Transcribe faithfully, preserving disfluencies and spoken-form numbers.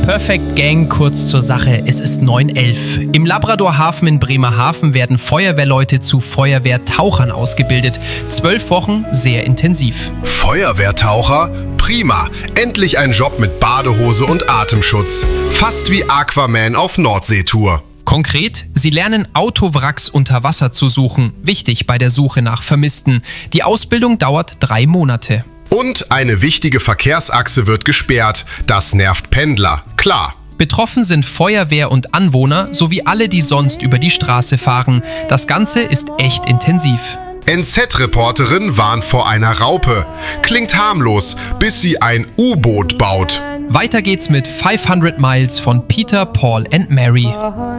Perfect Gang, kurz zur Sache. Es ist neun Uhr elf. Im Labradorhafen in Bremerhaven werden Feuerwehrleute zu Feuerwehrtauchern ausgebildet. Zwölf Wochen sehr intensiv. Feuerwehrtaucher? Prima. Endlich ein Job mit Badehose und Atemschutz. Fast wie Aquaman auf Nordseetour. Konkret, sie lernen Autowracks unter Wasser zu suchen. Wichtig bei der Suche nach Vermissten. Die Ausbildung dauert drei Monate. Und eine wichtige Verkehrsachse wird gesperrt. Das nervt Pendler, klar. Betroffen sind Feuerwehr und Anwohner sowie alle, die sonst über die Straße fahren. Das Ganze ist echt intensiv. N Z-Reporterin warnt vor einer Raupe. Klingt harmlos, bis sie ein U-Boot baut. Weiter geht's mit fünfhundert Miles von Peter, Paul and Mary.